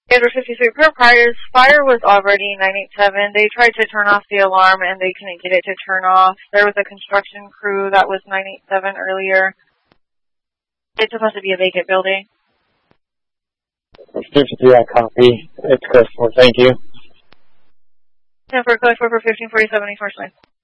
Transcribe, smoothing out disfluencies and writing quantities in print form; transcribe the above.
Edward 53, per priors, fire was already 987. They tried to turn off the alarm and they couldn't get it to turn off. There was a construction crew that was 987 earlier. It's supposed to be a vacant building. 53, I copy. It's Crystal. Thank you. 10 for code 4 for 1547, first line.